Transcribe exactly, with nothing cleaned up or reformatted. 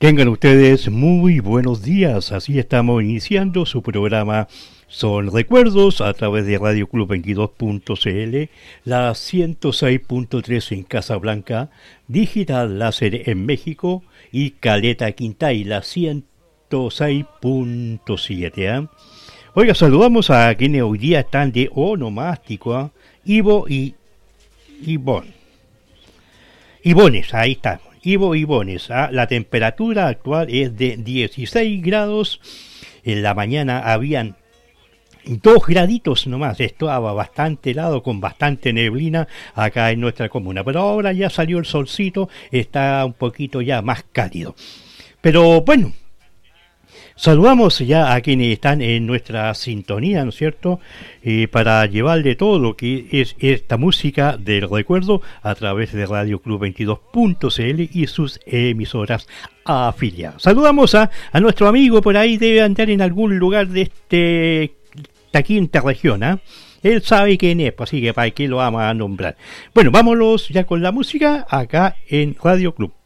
Tengan ustedes muy buenos días, así estamos iniciando su programa Son Recuerdos a través de Radio Club veintidós punto c l, la ciento seis punto tres en Casablanca, Digital Láser en México y Caleta Quintay, la ciento seis punto siete. ¿eh? Oiga, saludamos a quienes hoy día están de onomástico, ¿eh? Ivo y Ivonne. Ivones, ahí está. Ivo Ivones, ¿ah? La temperatura actual es de dieciséis grados, en la mañana habían dos graditos nomás, estaba bastante helado con bastante neblina acá en nuestra comuna, pero ahora ya salió el solcito, está un poquito ya más cálido. Pero bueno, saludamos ya a quienes están en nuestra sintonía, ¿no es cierto?, eh, para llevarle todo lo que es esta música del recuerdo a través de Radio Club veintidós punto c l y sus emisoras afiliadas. Saludamos a, a nuestro amigo, por ahí debe andar en algún lugar de este esta quinta región, ¿eh? Él sabe quién es, así que para qué lo vamos a nombrar. Bueno, vámonos ya con la música acá en Radio Club.